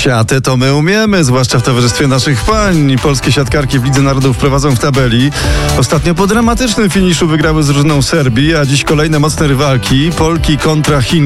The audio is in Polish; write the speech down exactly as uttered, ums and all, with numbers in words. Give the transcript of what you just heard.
Siatę to my umiemy, zwłaszcza w towarzystwie naszych pań. Polskie siatkarki w Lidze Narodów prowadzą w tabeli. Ostatnio po dramatycznym finiszu wygrały z drużyną Serbii, a dziś kolejne mocne rywalki. Polki kontra Chin.